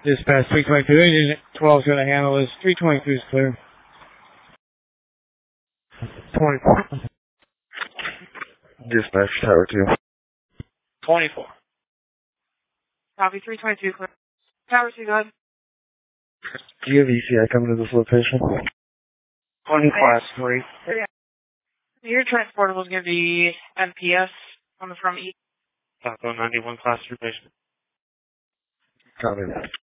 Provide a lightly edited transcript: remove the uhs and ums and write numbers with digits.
Dispatch 322, Agent 12 is going to handle this. 322 is clear. 24. Dispatch Tower 2. 24. Copy 322, clear. Tower 2, go ahead. Do you have ECI coming to this location? On class 3. Your transportable is going to be NPS on the from E. Taco 91 class 3 patient. Copy.